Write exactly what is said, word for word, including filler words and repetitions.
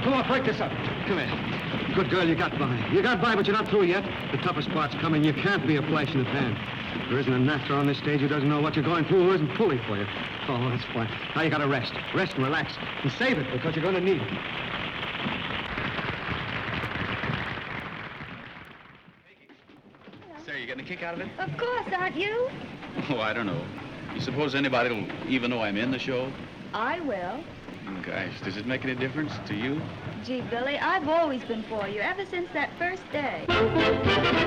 Come on, break this up. Come here. Good girl, you got by. You got by, but you're not through yet. The toughest part's coming. You can't be a flash in the pan. There isn't an actor on this stage who doesn't know what you're going through, who isn't pulling for you. Oh, that's fine. Now you gotta rest. Rest and relax. And save it, because you're gonna need it. Sarah, you getting a kick out of it? Of course, aren't you? Oh, I don't know. You suppose anybody will even know I'm in the show? I will. Gosh, does it make any difference to you? Gee, Billy, I've always been for you, ever since that first day.